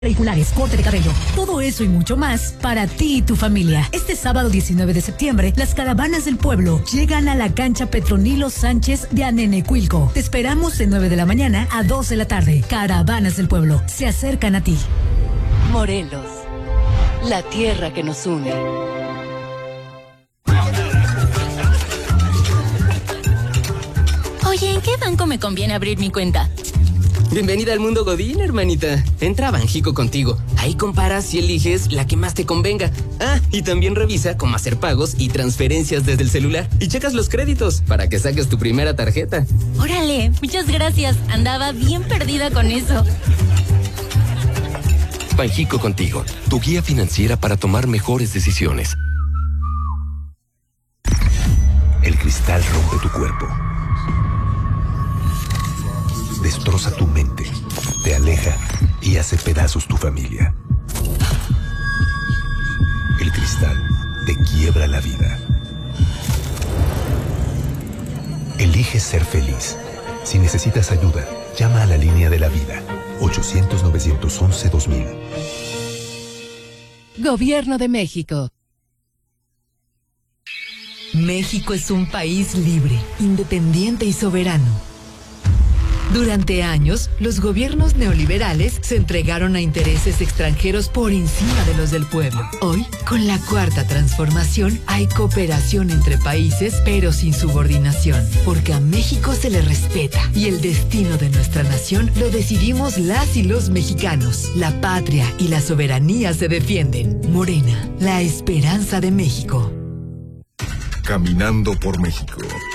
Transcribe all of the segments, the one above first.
Vehiculares, corte de cabello, todo eso y mucho más para ti y tu familia. Este sábado 19 de septiembre, las caravanas del pueblo llegan a la cancha Petronilo Sánchez de Anenecuilco. Te esperamos de 9 de la mañana a 2 de la tarde. Caravanas del pueblo se acercan a ti. Morelos, la tierra que nos une. Oye, ¿en qué banco me conviene abrir mi cuenta? Bienvenida al mundo Godín, hermanita. Entra a Banjico Contigo. Ahí comparas y eliges la que más te convenga. Ah, y también revisa cómo hacer pagos y transferencias desde el celular. Y checas los créditos para que saques tu primera tarjeta. Órale, muchas gracias. Andaba bien perdida con eso. Banjico Contigo, tu guía financiera para tomar mejores decisiones. El cristal rompe tu cuerpo. Destroza tu mente, te aleja y hace pedazos tu familia. El cristal te quiebra la vida. Elige ser feliz. Si necesitas ayuda, llama a la línea de la vida. 800-911-2000. Gobierno de México. México es un país libre, independiente y soberano. Durante años, los gobiernos neoliberales se entregaron a intereses extranjeros por encima de los del pueblo. Hoy, con la Cuarta Transformación, hay cooperación entre países, pero sin subordinación, porque a México se le respeta y el destino de nuestra nación lo decidimos las y los mexicanos. La patria y la soberanía se defienden. Morena, la esperanza de México. Caminando por México.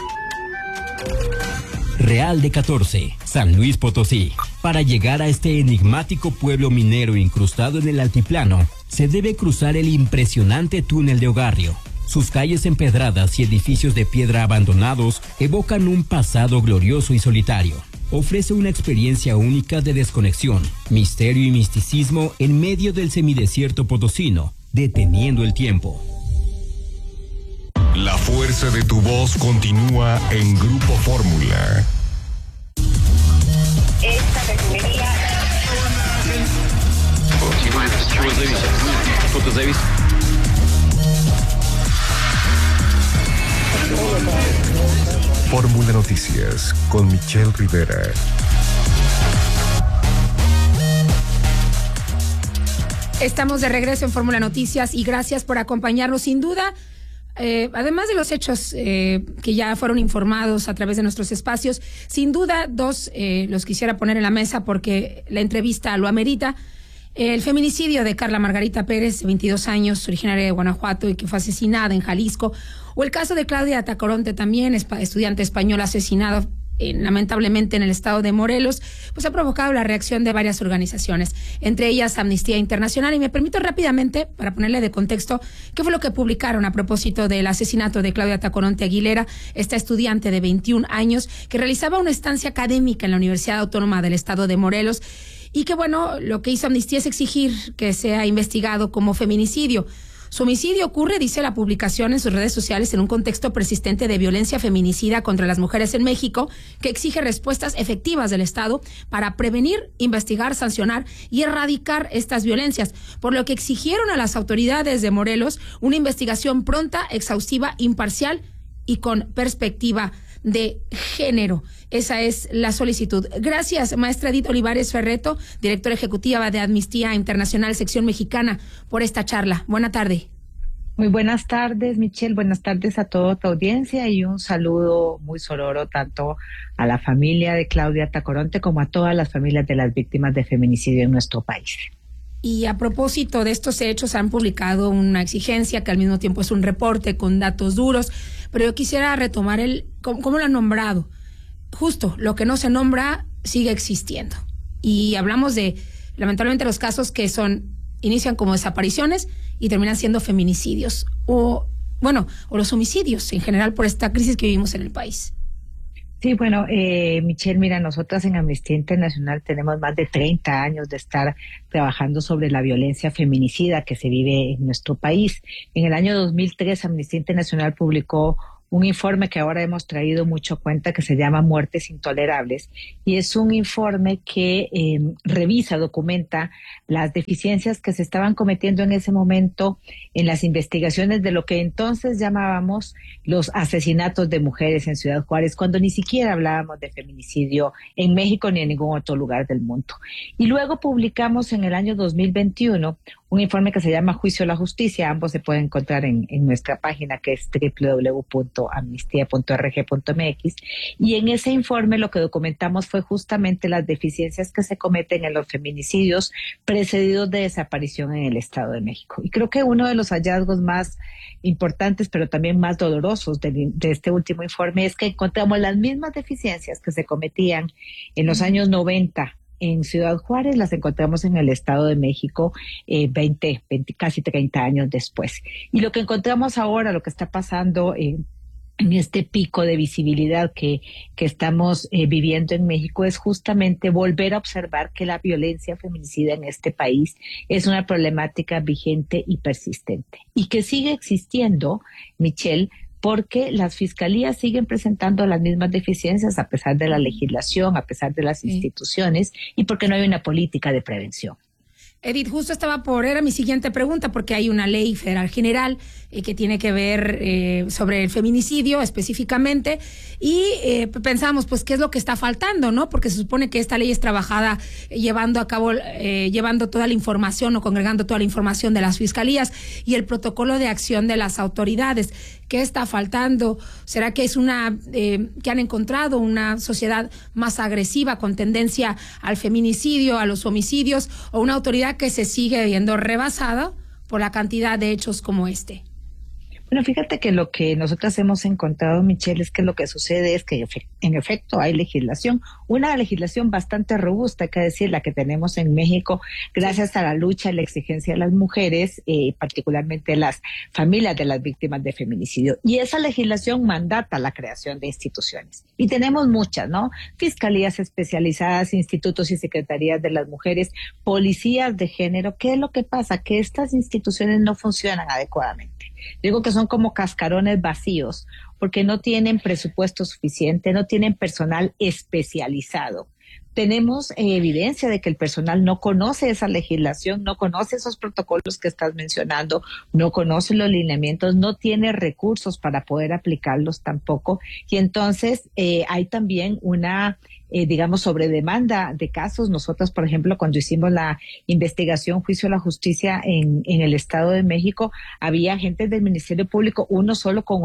Real de 14, San Luis Potosí. Para llegar a este enigmático pueblo minero incrustado en el altiplano, se debe cruzar el impresionante túnel de Ogarrio. Sus calles empedradas y edificios de piedra abandonados evocan un pasado glorioso y solitario. Ofrece una experiencia única de desconexión, misterio y misticismo en medio del semidesierto potosino, deteniendo el tiempo. La fuerza de tu voz continúa en Grupo Fórmula. Esta refinería... Fórmula Noticias con Michelle Rivera. Estamos de regreso en Fórmula Noticias y gracias por acompañarnos. Sin duda, además de los hechos que ya fueron informados a través de nuestros espacios, sin duda dos los quisiera poner en la mesa porque la entrevista lo amerita. El feminicidio de Carla Margarita Pérez, de 22 años, originaria de Guanajuato y que fue asesinada en Jalisco, o el caso de Claudia Tacoronte, también estudiante española asesinada lamentablemente en el estado de Morelos, pues ha provocado la reacción de varias organizaciones, entre ellas Amnistía Internacional. Y me permito rápidamente, para ponerle de contexto, qué fue lo que publicaron a propósito del asesinato de Claudia Tacoronte Aguilera, esta estudiante de 21 años que realizaba una estancia académica en la Universidad Autónoma del estado de Morelos, y que bueno, lo que hizo Amnistía es exigir que sea investigado como feminicidio. Su homicidio ocurre, dice la publicación en sus redes sociales, en un contexto persistente de violencia feminicida contra las mujeres en México, que exige respuestas efectivas del Estado para prevenir, investigar, sancionar y erradicar estas violencias, por lo que exigieron a las autoridades de Morelos una investigación pronta, exhaustiva, imparcial y con perspectiva de género. Esa es la solicitud. Gracias, maestra Edith Olivares Ferreto, directora ejecutiva de Amnistía Internacional, sección mexicana, por esta charla. Buena tarde. Muy buenas tardes, Michelle. Buenas tardes a toda tu audiencia y un saludo muy sororo tanto a la familia de Claudia Tacoronte como a todas las familias de las víctimas de feminicidio en nuestro país. Y a propósito de estos hechos, han publicado una exigencia que al mismo tiempo es un reporte con datos duros, pero yo quisiera retomar cómo lo han nombrado. Justo, lo que no se nombra sigue existiendo. Y hablamos de, lamentablemente, los casos que inician como desapariciones y terminan siendo feminicidios, o los homicidios en general por esta crisis que vivimos en el país. Sí, bueno, Michelle, mira, nosotras en Amnistía Internacional tenemos más de 30 años de estar trabajando sobre la violencia feminicida que se vive en nuestro país. En el año 2003, Amnistía Internacional publicó un informe que ahora hemos traído mucho cuenta que se llama Muertes Intolerables, y es un informe que revisa, documenta las deficiencias que se estaban cometiendo en ese momento en las investigaciones de lo que entonces llamábamos los asesinatos de mujeres en Ciudad Juárez, cuando ni siquiera hablábamos de feminicidio en México ni en ningún otro lugar del mundo. Y luego publicamos en el año 2021 un informe que se llama Juicio a la Justicia. Ambos se pueden encontrar en nuestra página, que es www.amnistia.org.mx, y en ese informe lo que documentamos fue justamente las deficiencias que se cometen en los feminicidios precedidos de desaparición en el Estado de México. Y creo que uno de los hallazgos más importantes, pero también más dolorosos de este último informe, es que encontramos las mismas deficiencias que se cometían en los años 90 en Ciudad Juárez, las encontramos en el Estado de México 20, casi 30 años después. Y lo que encontramos ahora, lo que está pasando en este pico de visibilidad que estamos viviendo en México, es justamente volver a observar que la violencia feminicida en este país es una problemática vigente y persistente, y que sigue existiendo, Michelle, porque las fiscalías siguen presentando las mismas deficiencias a pesar de la legislación, a pesar de las instituciones, y porque no hay una política de prevención. Edith, justo era mi siguiente pregunta, porque hay una ley federal general que tiene que ver sobre el feminicidio específicamente, y pensamos, pues, ¿qué es lo que está faltando, no? Porque se supone que esta ley es trabajada llevando a cabo, llevando toda la información o congregando toda la información de las fiscalías y el protocolo de acción de las autoridades. ¿Qué está faltando? ¿Será que es que han encontrado una sociedad más agresiva con tendencia al feminicidio, a los homicidios, o una autoridad que se sigue viendo rebasada por la cantidad de hechos como este? Bueno, fíjate que lo que nosotros hemos encontrado, Michelle, es que lo que sucede es que en efecto hay legislación, una legislación bastante robusta, hay que decir, la que tenemos en México, gracias a la lucha y la exigencia de las mujeres, particularmente las familias de las víctimas de feminicidio. Y esa legislación mandata la creación de instituciones. Y tenemos muchas, ¿no? Fiscalías especializadas, institutos y secretarías de las mujeres, policías de género. ¿Qué es lo que pasa? Que estas instituciones no funcionan adecuadamente. Digo que son como cascarones vacíos, porque no tienen presupuesto suficiente, no tienen personal especializado. Tenemos evidencia de que el personal no conoce esa legislación, no conoce esos protocolos que estás mencionando, no conoce los lineamientos, no tiene recursos para poder aplicarlos tampoco. Y entonces hay también una sobredemanda de casos. Nosotros, por ejemplo, cuando hicimos la investigación Juicio a la Justicia en el Estado de México, había agentes del Ministerio Público, uno solo con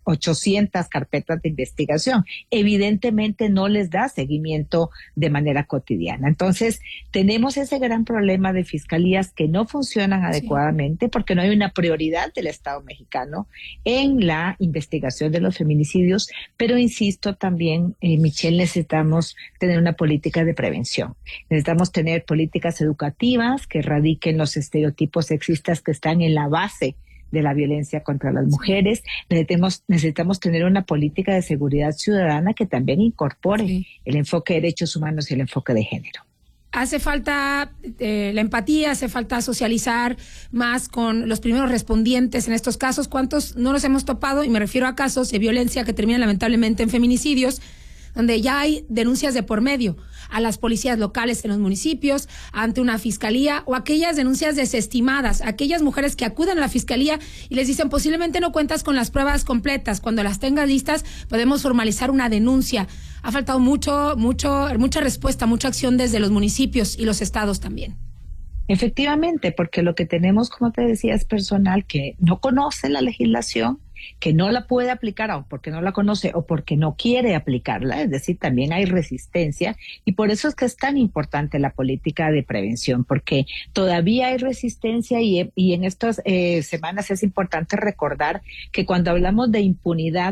800 carpetas de investigación. Evidentemente no les da seguimiento de manera cotidiana. Entonces, tenemos ese gran problema de fiscalías que no funcionan adecuadamente porque no hay una prioridad del Estado mexicano en la investigación de los feminicidios, pero insisto también, Michelle, necesitamos tener una política de prevención. Necesitamos tener políticas educativas que erradiquen los estereotipos sexistas que están en la base de la violencia contra las mujeres. Necesitamos tener una política de seguridad ciudadana que también incorpore el enfoque de derechos humanos y el enfoque de género. Hace falta la empatía, hace falta socializar más con los primeros respondientes en estos casos. ¿Cuántos no nos hemos topado? Y me refiero a casos de violencia que terminan lamentablemente en feminicidios, donde ya hay denuncias de por medio a las policías locales en los municipios, ante una fiscalía, o aquellas denuncias desestimadas, aquellas mujeres que acuden a la fiscalía y les dicen posiblemente no cuentas con las pruebas completas, cuando las tengas listas podemos formalizar una denuncia. Ha faltado mucha respuesta, mucha acción desde los municipios y los estados también. Efectivamente, porque lo que tenemos, como te decía, es personal que no conoce la legislación, que no la puede aplicar o porque no la conoce o porque no quiere aplicarla, es decir, también hay resistencia, y por eso es que es tan importante la política de prevención, porque todavía hay resistencia y en estas semanas es importante recordar que cuando hablamos de impunidad,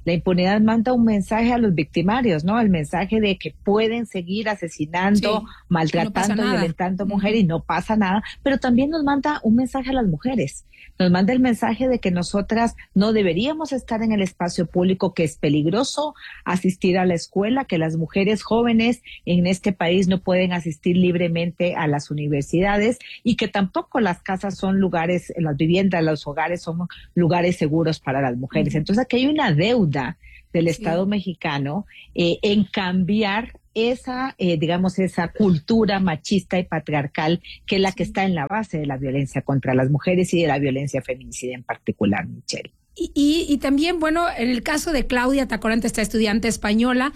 La impunidad manda un mensaje a los victimarios, ¿no? El mensaje de que pueden seguir asesinando, maltratando, violentando mujeres y no pasa nada, pero también nos manda un mensaje a las mujeres. Nos manda el mensaje de que nosotras no deberíamos estar en el espacio público, que es peligroso asistir a la escuela, que las mujeres jóvenes en este país no pueden asistir libremente a las universidades y que tampoco las casas son lugares, las viviendas, los hogares son lugares seguros para las mujeres. Entonces aquí hay una deuda del Estado mexicano en cambiar esa, digamos, esa cultura machista y patriarcal que es la que está en la base de la violencia contra las mujeres y de la violencia feminicida en particular, Michelle. Y también, bueno, en el caso de Claudia Tacoronte, esta estudiante española,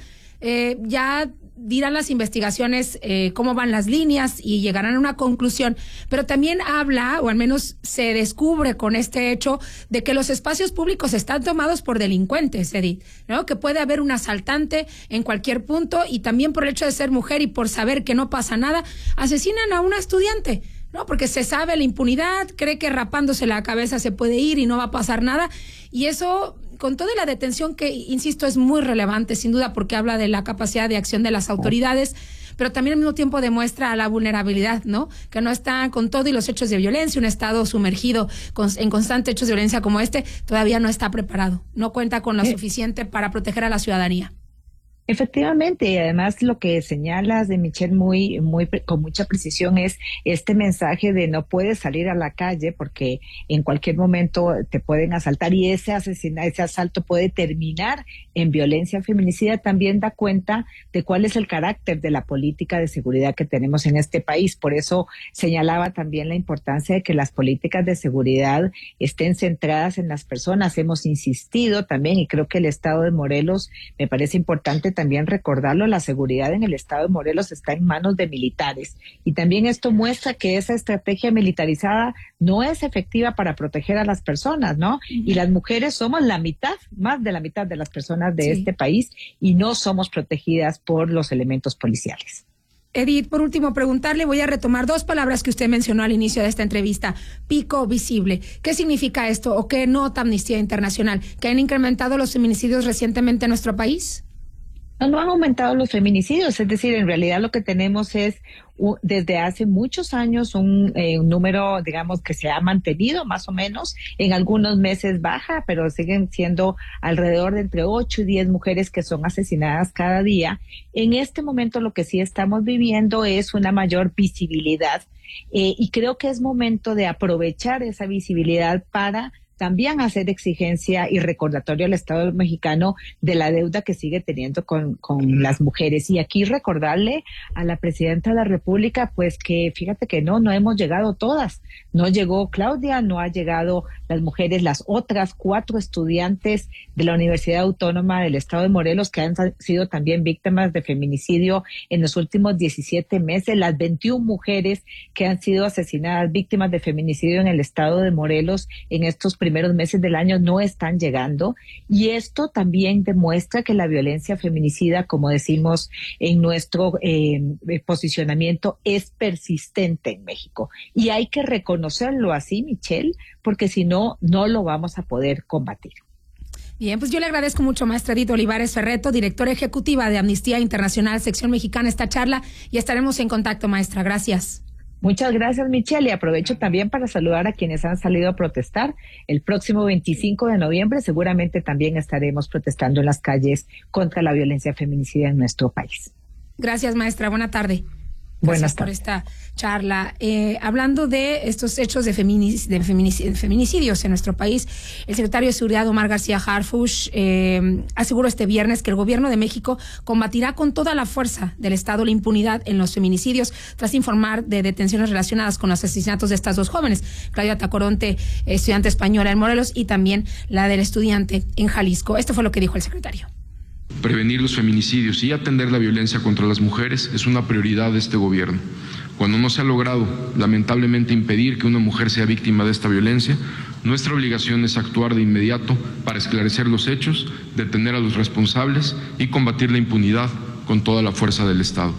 ya dirán las investigaciones cómo van las líneas y llegarán a una conclusión, pero también habla, o al menos se descubre con este hecho, de que los espacios públicos están tomados por delincuentes, Edith, ¿no? Que puede haber un asaltante en cualquier punto y también por el hecho de ser mujer y por saber que no pasa nada, asesinan a una estudiante, ¿no? Porque se sabe la impunidad, cree que rapándose la cabeza se puede ir y no va a pasar nada, y eso, con toda la detención que, insisto, es muy relevante, sin duda, porque habla de la capacidad de acción de las autoridades, pero también al mismo tiempo demuestra la vulnerabilidad, ¿no? Que no está con todo y los hechos de violencia, un Estado sumergido en constantes hechos de violencia como este, todavía no está preparado, no cuenta con lo suficiente para proteger a la ciudadanía. Efectivamente, y además lo que señalas de Michelle con mucha precisión es este mensaje de no puedes salir a la calle porque en cualquier momento te pueden asaltar y ese asalto puede terminar en violencia feminicida. También da cuenta de cuál es el carácter de la política de seguridad que tenemos en este país. Por eso señalaba también la importancia de que las políticas de seguridad estén centradas en las personas. Hemos insistido también, y creo que el Estado de Morelos, me parece importante también recordarlo, la seguridad en el Estado de Morelos está en manos de militares y también esto muestra que esa estrategia militarizada no es efectiva para proteger a las personas, ¿no? Y las mujeres somos la mitad, más de la mitad de las personas de este país y no somos protegidas por los elementos policiales. Edith, por último, preguntarle, voy a retomar dos palabras que usted mencionó al inicio de esta entrevista, pico visible. ¿Qué significa esto o qué nota Amnistía Internacional? ¿Que han incrementado los feminicidios recientemente en nuestro país? No han aumentado los feminicidios, es decir, en realidad lo que tenemos es desde hace muchos años un número, digamos, que se ha mantenido más o menos, en algunos meses baja, pero siguen siendo alrededor de entre 8 y 10 mujeres que son asesinadas cada día. En este momento lo que sí estamos viviendo es una mayor visibilidad y creo que es momento de aprovechar esa visibilidad para también hacer exigencia y recordatorio al Estado mexicano de la deuda que sigue teniendo con las mujeres. Y aquí recordarle a la Presidenta de la República, pues que fíjate que no hemos llegado todas. No llegó Claudia, no ha llegado las mujeres, las otras 4 estudiantes de la Universidad Autónoma del Estado de Morelos que han sido también víctimas de feminicidio en los últimos 17 meses, las 21 mujeres que han sido asesinadas, víctimas de feminicidio en el Estado de Morelos en estos primeros meses del año no están llegando, y esto también demuestra que la violencia feminicida, como decimos en nuestro posicionamiento, es persistente en México y hay que reconocerlo así, Michelle, porque si no, no lo vamos a poder combatir. Bien, pues yo le agradezco mucho, maestra Edith Olivares Ferretto, directora ejecutiva de Amnistía Internacional, sección mexicana, esta charla, y estaremos en contacto, maestra. Gracias. Muchas gracias, Michelle, y aprovecho también para saludar a quienes han salido a protestar. El próximo 25 de noviembre seguramente también estaremos protestando en las calles contra la violencia feminicida en nuestro país. Gracias, maestra. Buena tarde. Gracias por esta charla. Hablando de estos hechos de feminicidios en nuestro país, el secretario de Seguridad, Omar García Harfuch, aseguró este viernes que el gobierno de México combatirá con toda la fuerza del Estado la impunidad en los feminicidios, tras informar de detenciones relacionadas con los asesinatos de estas dos jóvenes, Claudia Tacoronte, estudiante española en Morelos, y también la del estudiante en Jalisco. Esto fue lo que dijo el secretario. Prevenir los feminicidios y atender la violencia contra las mujeres es una prioridad de este gobierno. Cuando no se ha logrado, lamentablemente, impedir que una mujer sea víctima de esta violencia, nuestra obligación es actuar de inmediato para esclarecer los hechos, detener a los responsables y combatir la impunidad con toda la fuerza del Estado.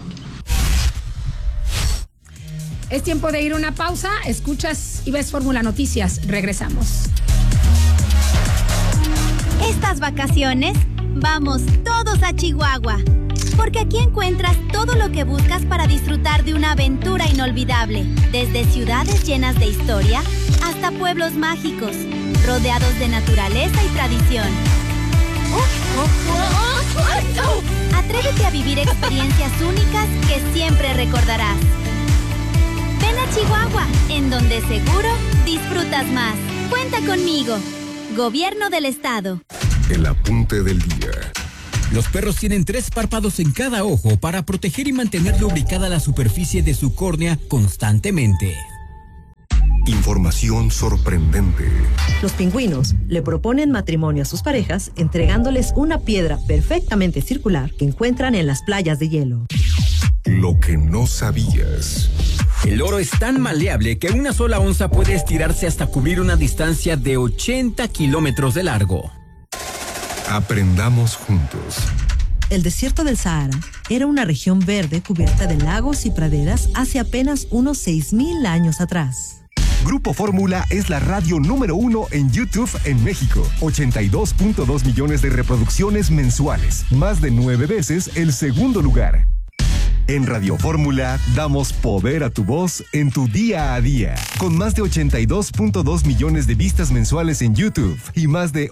Es tiempo de ir a una pausa. Escuchas y ves Fórmula Noticias. Regresamos. Estas vacaciones, vamos todos a Chihuahua, porque aquí encuentras todo lo que buscas para disfrutar de una aventura inolvidable, desde ciudades llenas de historia hasta pueblos mágicos, rodeados de naturaleza y tradición. Atrévete a vivir experiencias únicas que siempre recordarás. Ven a Chihuahua, en donde seguro disfrutas más. Cuenta conmigo. Gobierno del Estado. El apunte del día. Los perros tienen 3 párpados en cada ojo para proteger y mantener lubricada la superficie de su córnea constantemente. Información sorprendente. Los pingüinos le proponen matrimonio a sus parejas entregándoles una piedra perfectamente circular que encuentran en las playas de hielo. Lo que no sabías. El oro es tan maleable que una sola onza puede estirarse hasta cubrir una distancia de 80 kilómetros de largo. Aprendamos juntos. El desierto del Sahara era una región verde cubierta de lagos y praderas hace apenas unos 6,000 años atrás. Grupo Fórmula es la radio número 1 en YouTube en México. 82.2 millones de reproducciones mensuales. Más de 9 veces el segundo lugar. En Radio Fórmula damos poder a tu voz en tu día a día. Con más de 82.2 millones de vistas mensuales en YouTube y más de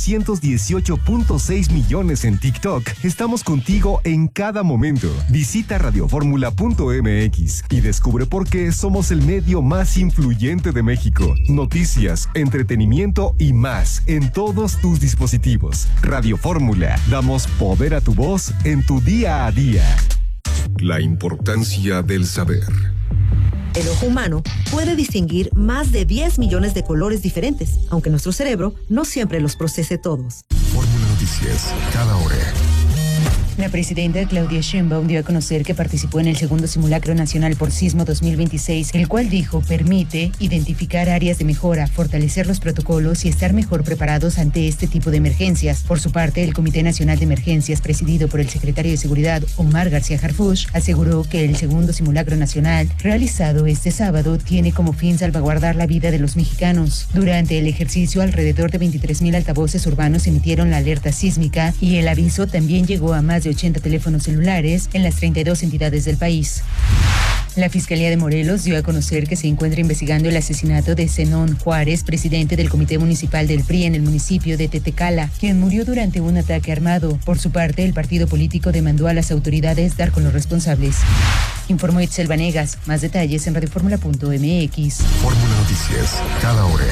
818.6 millones en TikTok, estamos contigo en cada momento. Visita radioformula.mx y descubre por qué somos el medio más influyente de México. Noticias, entretenimiento y más en todos tus dispositivos. Radio Fórmula, damos poder a tu voz en tu día a día. La importancia del saber. El ojo humano puede distinguir más de 10 millones de colores diferentes, aunque nuestro cerebro no siempre los procese todos. Fórmula Noticias, cada hora. La presidenta Claudia Sheinbaum dio a conocer que participó en el segundo simulacro nacional por sismo 2026, el cual dijo permite identificar áreas de mejora, fortalecer los protocolos y estar mejor preparados ante este tipo de emergencias. Por su parte, el Comité Nacional de Emergencias, presidido por el secretario de Seguridad, Omar García Harfuch, aseguró que el segundo simulacro nacional, realizado este sábado, tiene como fin salvaguardar la vida de los mexicanos. Durante el ejercicio, alrededor de 23,000 altavoces urbanos emitieron la alerta sísmica y el aviso también llegó a más de 80 teléfonos celulares en las 32 entidades del país. La Fiscalía de Morelos dio a conocer que se encuentra investigando el asesinato de Zenón Juárez, presidente del Comité Municipal del PRI en el municipio de Tetecala, quien murió durante un ataque armado. Por su parte, el partido político demandó a las autoridades dar con los responsables. Informó Itzel Vanegas. Más detalles en radioformula.mx. Fórmula Noticias, cada hora.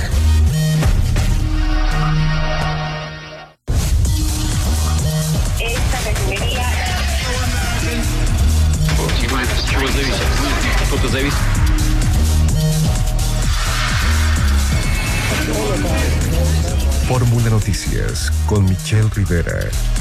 Fórmula Noticias con Michelle Rivera.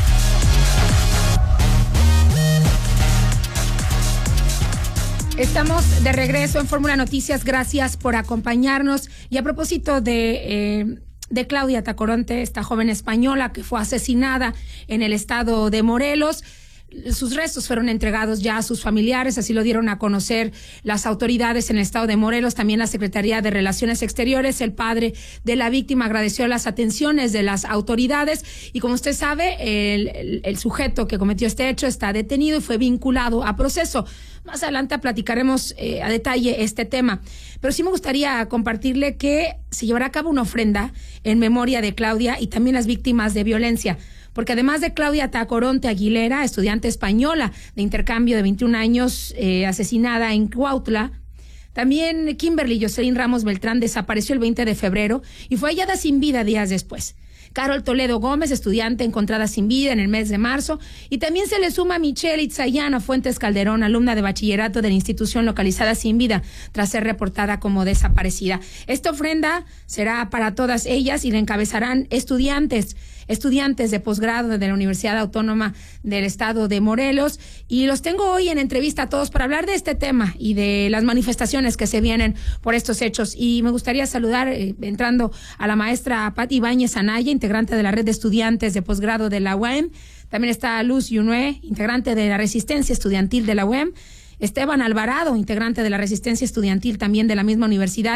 Estamos de regreso en Fórmula Noticias. Gracias por acompañarnos. Y a propósito de Claudia Tacoronte, esta joven española que fue asesinada en el estado de Morelos, sus restos fueron entregados ya a sus familiares, así lo dieron a conocer las autoridades en el estado de Morelos, también la Secretaría de Relaciones Exteriores. El padre de la víctima agradeció las atenciones de las autoridades y, como usted sabe, el sujeto que cometió este hecho está detenido y fue vinculado a proceso. Más adelante platicaremos a detalle este tema, pero sí me gustaría compartirle que se llevará a cabo una ofrenda en memoria de Claudia y también las víctimas de violencia. Porque además de Claudia Tacoronte Aguilera, estudiante española de intercambio de 21 años, asesinada en Cuautla, también Kimberly Jocelyn Ramos Beltrán desapareció el 20 de febrero y fue hallada sin vida días después. Carol Toledo Gómez, estudiante encontrada sin vida en el mes de marzo, y también se le suma Michelle Itzayana Fuentes Calderón, alumna de bachillerato de la institución localizada sin vida tras ser reportada como desaparecida. Esta ofrenda será para todas ellas y la encabezarán estudiantes de posgrado de la Universidad Autónoma del Estado de Morelos, y los tengo hoy en entrevista a todos para hablar de este tema y de las manifestaciones que se vienen por estos hechos. Y me gustaría saludar, entrando, a la maestra Pati Ibáñez Anaya, integrante de la red de estudiantes de posgrado de la UAM. También está Luz Yunue, integrante de la Resistencia Estudiantil de la UAM. Esteban Alvarado, integrante de la Resistencia Estudiantil también de la misma universidad.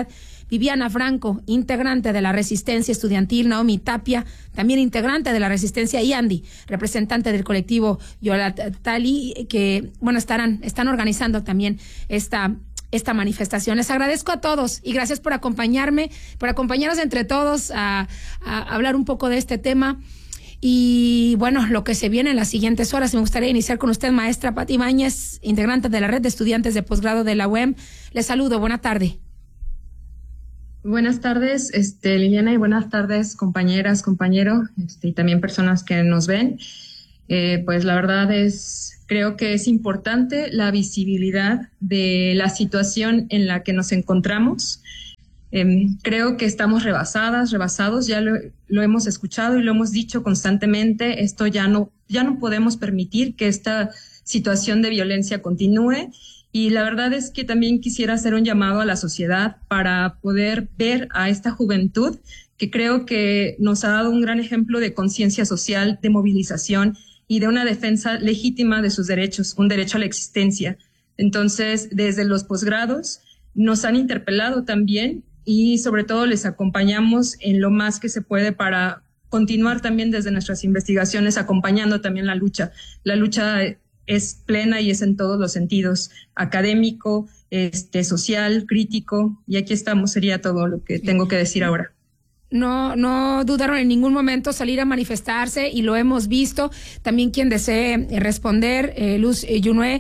Viviana Franco, integrante de la Resistencia Estudiantil, Naomi Tapia, también integrante de la Resistencia, y Andy, representante del colectivo Yolatali, que, bueno, están organizando también esta manifestación. Les agradezco a todos y gracias por acompañarnos entre todos a hablar un poco de este tema. Y bueno, lo que se viene en las siguientes horas, me gustaría iniciar con usted, maestra Pati Ibáñez, integrante de la Red de Estudiantes de Posgrado de la UEM. Les saludo, buena tarde. Buenas tardes, Liliana, y buenas tardes, compañeras, compañeros, y también personas que nos ven. Pues la verdad creo que es importante la visibilidad de la situación en la que nos encontramos. Creo que estamos rebasados, ya lo hemos escuchado y lo hemos dicho constantemente. Esto ya no podemos permitir que esta situación de violencia continúe. Y la verdad es que también quisiera hacer un llamado a la sociedad para poder ver a esta juventud que creo que nos ha dado un gran ejemplo de conciencia social, de movilización y de una defensa legítima de sus derechos, un derecho a la existencia. Entonces, desde los posgrados nos han interpelado también y sobre todo les acompañamos en lo más que se puede para continuar también desde nuestras investigaciones acompañando también la lucha. La lucha es plena y es en todos los sentidos, académico, social, crítico, y aquí estamos, sería todo lo que tengo que decir ahora. No dudaron en ningún momento salir a manifestarse y lo hemos visto. También quien desee responder, Luz Yunue,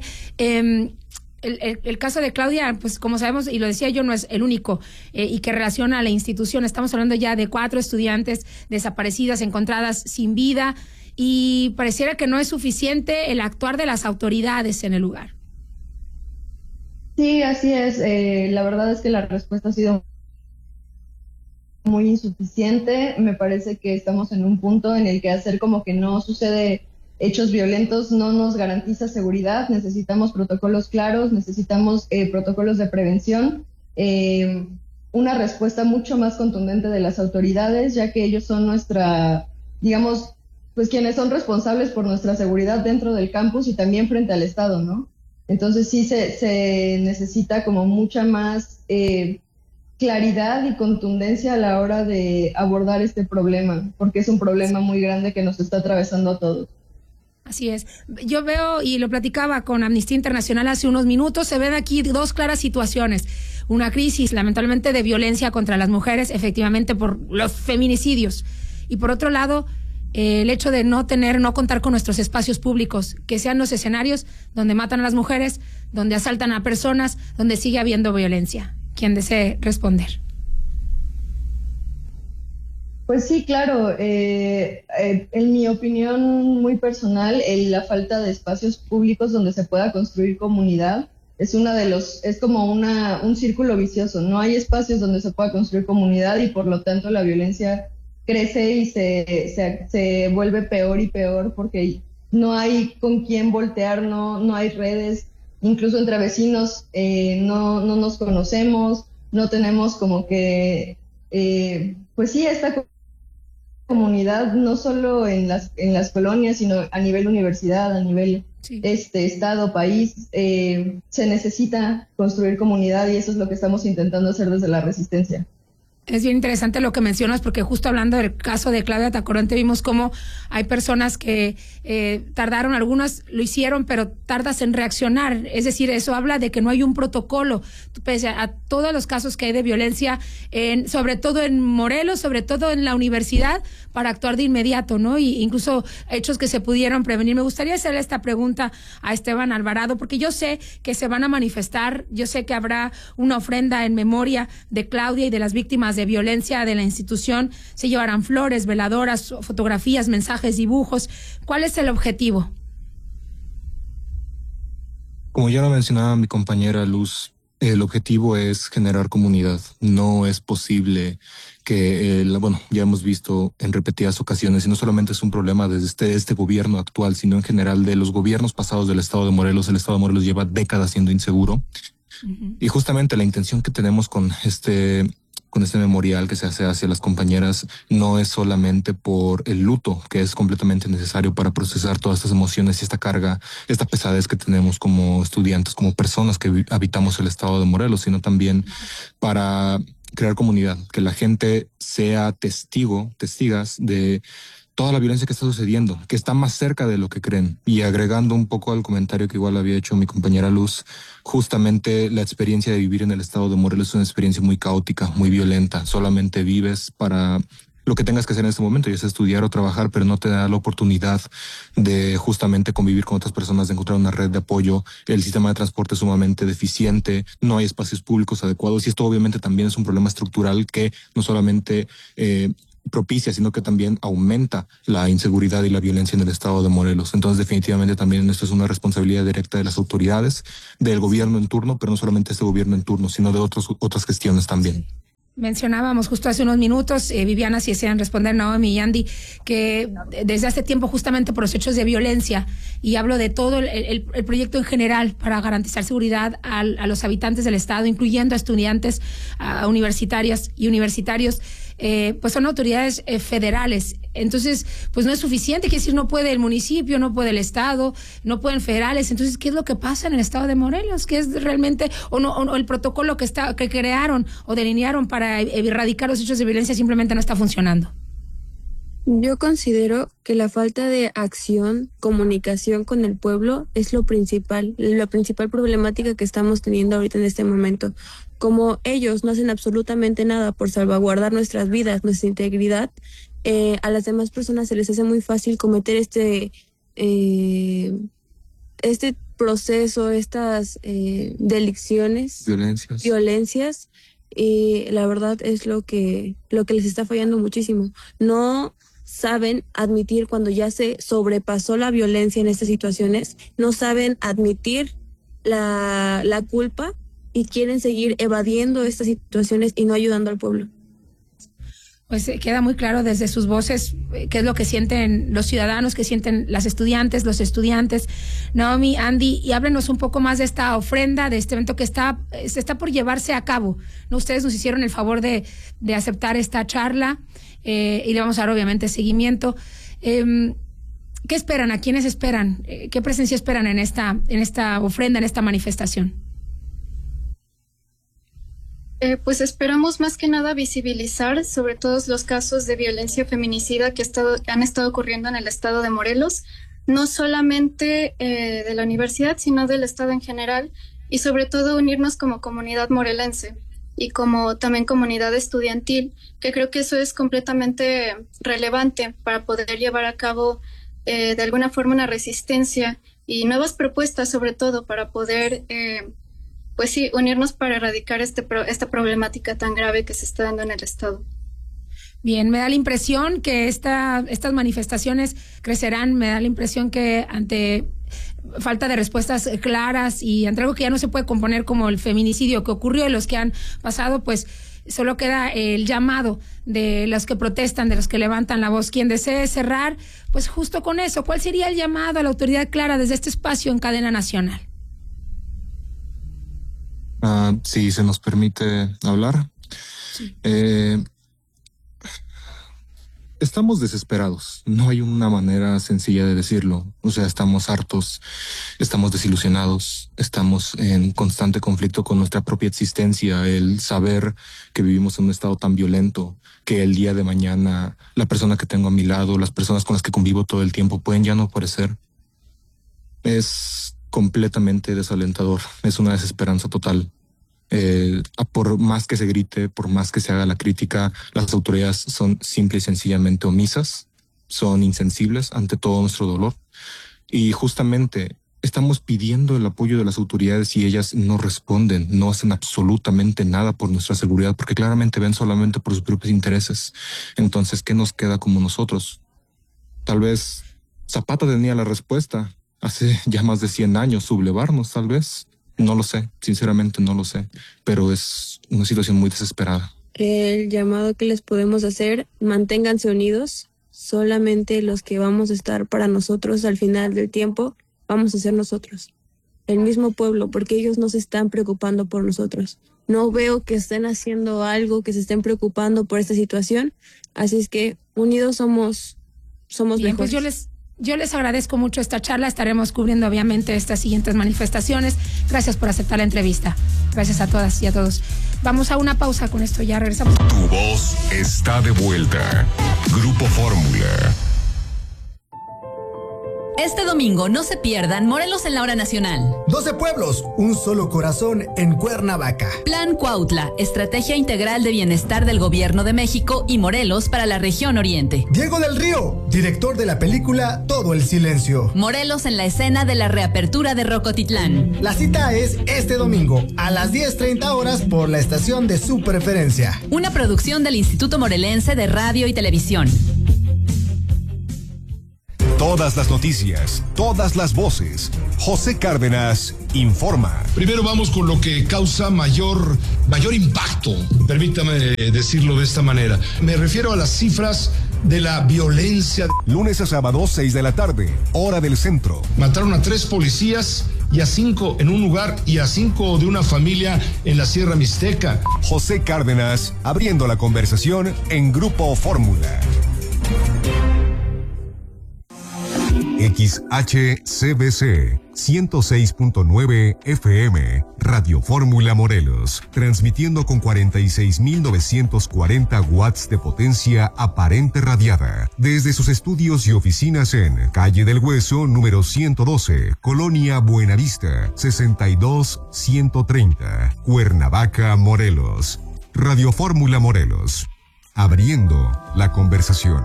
el caso de Claudia, pues como sabemos, y lo decía yo, no es el único y que relaciona a la institución. Estamos hablando ya de 4 estudiantes desaparecidas, encontradas sin vida, y pareciera que no es suficiente el actuar de las autoridades en el lugar. Sí, así es. La verdad es que la respuesta ha sido muy insuficiente. Me parece que estamos en un punto en el que hacer como que no sucede hechos violentos no nos garantiza seguridad. Necesitamos protocolos claros, necesitamos protocolos de prevención, una respuesta mucho más contundente de las autoridades, ya que ellos son pues quienes son responsables por nuestra seguridad dentro del campus y también frente al Estado, ¿no? Entonces sí se necesita como mucha más claridad y contundencia a la hora de abordar este problema, porque es un problema muy grande que nos está atravesando a todos. Así es. Yo veo, y lo platicaba con Amnistía Internacional hace unos minutos, se ven aquí 2 claras situaciones. Una crisis, lamentablemente, de violencia contra las mujeres, efectivamente por los feminicidios. Y por otro lado, el hecho de no contar con nuestros espacios públicos, que sean los escenarios donde matan a las mujeres, donde asaltan a personas, donde sigue habiendo violencia. Quien desee responder. Pues sí, claro. En mi opinión muy personal, la falta de espacios públicos donde se pueda construir comunidad es como un círculo vicioso. No hay espacios donde se pueda construir comunidad y por lo tanto la violencia crece y se vuelve peor y peor porque no hay con quién voltear, no hay redes, incluso entre vecinos no nos conocemos, no tenemos como que, pues sí, esta comunidad no solo en las colonias, sino a nivel universidad, a nivel estado, país, se necesita construir comunidad y eso es lo que estamos intentando hacer desde la Resistencia. Es bien interesante lo que mencionas porque justo hablando del caso de Claudia Tacoronte vimos cómo hay personas que tardaron, algunas lo hicieron, pero tardas en reaccionar. Es decir, eso habla de que no hay un protocolo, pese a todos los casos que hay de violencia, sobre todo en Morelos, sobre todo en la universidad, para actuar de inmediato, ¿no? Y incluso hechos que se pudieron prevenir. Me gustaría hacerle esta pregunta a Esteban Alvarado, porque yo sé que se van a manifestar, yo sé que habrá una ofrenda en memoria de Claudia y de las víctimas de violencia de la institución, se llevarán flores, veladoras, fotografías, mensajes, dibujos. ¿Cuál es el objetivo? Como ya lo mencionaba mi compañera Luz, el objetivo es generar comunidad. No es posible que, ya hemos visto en repetidas ocasiones, y no solamente es un problema desde este gobierno actual, sino en general de los gobiernos pasados del Estado de Morelos. El Estado de Morelos lleva décadas siendo inseguro. Y justamente la intención que tenemos con este memorial que se hace hacia las compañeras no es solamente por el luto, que es completamente necesario para procesar todas estas emociones y esta carga, esta pesadez que tenemos como estudiantes, como personas que habitamos el Estado de Morelos, sino también para crear comunidad, que la gente sea testigas de toda la violencia que está sucediendo, que está más cerca de lo que creen. Y agregando un poco al comentario que igual había hecho mi compañera Luz, justamente la experiencia de vivir en el estado de Morelos es una experiencia muy caótica, muy violenta. Solamente vives para lo que tengas que hacer en este momento, ya sea estudiar o trabajar, pero no te da la oportunidad de justamente convivir con otras personas, de encontrar una red de apoyo. El sistema de transporte es sumamente deficiente, no hay espacios públicos adecuados, y esto obviamente también es un problema estructural que no solamente propicia, sino que también aumenta la inseguridad y la violencia en el estado de Morelos. Entonces, definitivamente también esto es una responsabilidad directa de las autoridades, del gobierno en turno, pero no solamente este gobierno en turno, sino de otras gestiones también. Mencionábamos justo hace unos minutos, Viviana, si desean responder, Naomi y Andy, que desde hace tiempo justamente por los hechos de violencia, y hablo de todo el proyecto en general para garantizar seguridad a los habitantes del estado, incluyendo a estudiantes, a universitarias y universitarios, pues son autoridades federales. Entonces, pues no es suficiente, quiere decir, no puede el municipio, no puede el estado, no pueden federales. Entonces, ¿qué es lo que pasa en el estado de Morelos? ¿Qué es realmente, o el protocolo que crearon o delinearon para erradicar los hechos de violencia simplemente no está funcionando? Yo considero que la falta de acción, comunicación con el pueblo es la principal problemática que estamos teniendo ahorita en este momento. Como ellos no hacen absolutamente nada por salvaguardar nuestras vidas, nuestra integridad, a las demás personas se les hace muy fácil cometer este proceso, estas violencias, y la verdad es lo que les está fallando muchísimo. No saben admitir cuando ya se sobrepasó la violencia en estas situaciones, no saben admitir la culpa y quieren seguir evadiendo estas situaciones y no ayudando al pueblo. Pues queda muy claro desde sus voces qué es lo que sienten los ciudadanos, qué sienten las estudiantes, los estudiantes. Naomi, Andy, y háblenos un poco más de esta ofrenda, de este evento que se está por llevarse a cabo. ¿No? Ustedes nos hicieron el favor de aceptar esta charla y le vamos a dar obviamente seguimiento. ¿Qué esperan? ¿A quiénes esperan? ¿Qué presencia esperan en esta ofrenda, en esta manifestación? Pues esperamos más que nada visibilizar sobre todos los casos de violencia feminicida que han estado ocurriendo en el estado de Morelos, no solamente de la universidad, sino del estado en general, y sobre todo unirnos como comunidad morelense y como también comunidad estudiantil, que creo que eso es completamente relevante para poder llevar a cabo de alguna forma una resistencia y nuevas propuestas, sobre todo para poder pues sí, unirnos para erradicar esta problemática tan grave que se está dando en el estado. Bien, me da la impresión que estas manifestaciones crecerán, me da la impresión que ante falta de respuestas claras y ante algo que ya no se puede componer como el feminicidio que ocurrió y los que han pasado, pues solo queda el llamado de los que protestan, de los que levantan la voz. Quien desee cerrar, pues justo con eso, ¿cuál sería el llamado a la autoridad clara desde este espacio en cadena nacional? Si se nos permite hablar. Sí. Estamos desesperados. No hay una manera sencilla de decirlo. O sea, estamos hartos, estamos desilusionados, estamos en constante conflicto con nuestra propia existencia, el saber que vivimos en un estado tan violento, que el día de mañana la persona que tengo a mi lado, las personas con las que convivo todo el tiempo pueden ya no aparecer. Es completamente desalentador. Es una desesperanza total. Por más que se grite, por más que se haga la crítica, las autoridades son simple y sencillamente omisas, son insensibles ante todo nuestro dolor. Y justamente estamos pidiendo el apoyo de las autoridades y ellas no responden, no hacen absolutamente nada por nuestra seguridad, porque claramente ven solamente por sus propios intereses. Entonces, ¿qué nos queda como nosotros? Tal vez Zapata tenía la respuesta hace ya más de 100 años, sublevarnos tal vez. No lo sé, sinceramente no lo sé, pero es una situación muy desesperada. El llamado que les podemos hacer, manténganse unidos, solamente los que vamos a estar para nosotros al final del tiempo, vamos a ser nosotros, el mismo pueblo, porque ellos no se están preocupando por nosotros. No veo que estén haciendo algo, que se estén preocupando por esta situación, así es que unidos somos bien, mejores. Pues yo les agradezco mucho esta charla. Estaremos cubriendo obviamente estas siguientes manifestaciones. Gracias por aceptar la entrevista. Gracias a todas y a todos. Vamos a una pausa, con esto ya regresamos. Tu voz está de vuelta. Grupo Fórmula. Este domingo no se pierdan Morelos en la Hora Nacional. 12 pueblos, un solo corazón en Cuernavaca. Plan Cuautla, estrategia integral de bienestar del Gobierno de México y Morelos para la región oriente. Diego del Río, director de la película Todo el Silencio. Morelos en la escena de la reapertura de Rocotitlán. La cita es este domingo a las 10:30 horas por la estación de su preferencia. Una producción del Instituto Morelense de Radio y Televisión. Todas las noticias, todas las voces. José Cárdenas informa. Primero vamos con lo que causa mayor impacto, permítame decirlo de esta manera. Me refiero a las cifras de la violencia. Lunes a sábado, 6 de la tarde, hora del centro. Mataron a 3 policías y a 5 en un lugar y a 5 de una familia en la Sierra Mixteca. José Cárdenas, abriendo la conversación en Grupo Fórmula. XHCBC 106.9 FM, Radio Fórmula Morelos, transmitiendo con 46.940 watts de potencia aparente radiada, desde sus estudios y oficinas en Calle del Hueso, número 112, Colonia Buenavista, 62130, Cuernavaca, Morelos. Radio Fórmula Morelos, abriendo la conversación.